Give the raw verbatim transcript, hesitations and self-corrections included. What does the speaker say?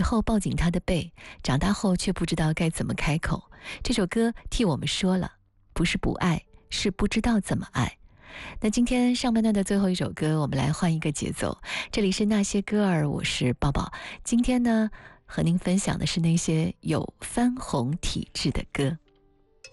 后抱紧他的背，长大后却不知道该怎么开口。这首歌替我们说了，不是不爱，是不知道怎么爱。那今天上半段的最后一首歌，我们来换一个节奏。这里是那些歌儿，我是抱抱。今天呢，和您分享的是那些有翻红体质的歌。